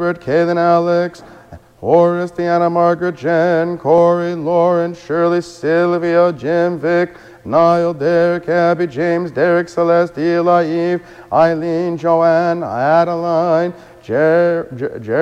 Kaylin, Alex, Horace, Deanna, Margaret, Jen, Corey, Lauren, Shirley, Sylvia, Jim, Vic, Niall, Derek, Abby, James, Derek, Celeste, Eli, Eve, Eileen, Joanne, Adeline, Jerry,